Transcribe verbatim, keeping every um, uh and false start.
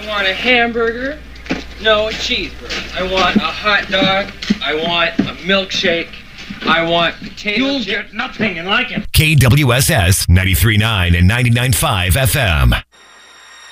want a hamburger? No, a cheeseburger. I want a hot dog. I want a milkshake. I want potato You'll chips. get nothing and like it. K W S S ninety-three point nine and ninety-nine point five F M.